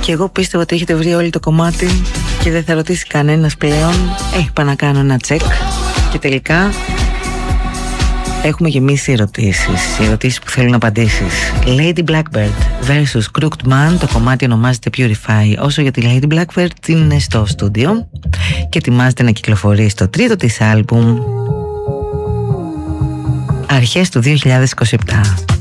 Και εγώ πίστευα ότι έχετε βρει όλοι το κομμάτι και δεν θα ρωτήσει κανένας πλέον. Πάω να κάνω ένα τσεκ. Και τελικά έχουμε γεμίσει ερωτήσεις που θέλουν απαντήσεις. Lady Blackbird vs Crooked Man. Το κομμάτι ονομάζεται Purify. Όσο για τη Lady Blackbird, είναι στο στούντιο και ετοιμάζεται να κυκλοφορεί στο τρίτο της άλμπουμ αρχές του 2027.